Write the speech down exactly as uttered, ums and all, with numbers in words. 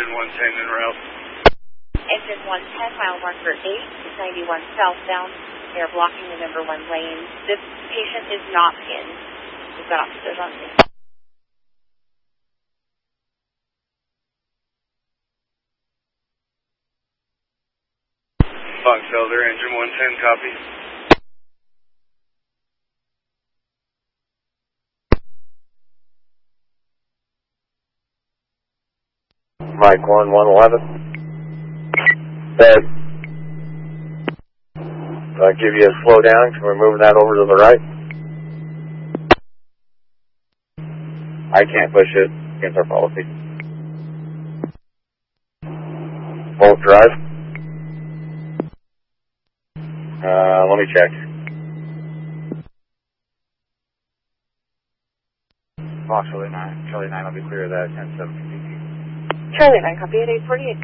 engine one ten en route. Engine one ten, mile marker eight, ninety-one southbound. They are blocking the number one lane. This patient is not pinned. We've got officers on scene. Fox Elder, engine one ten, copy. Mike one one eleven. Bed. Do I give you a slow down? Can we move that over to the right? I can't push it against our policy. Both drive. Uh, let me check. Fox Charlie nine. Charlie nine, I'll be clear of that. ten seven. Charlie nine, copy at eight forty-eight.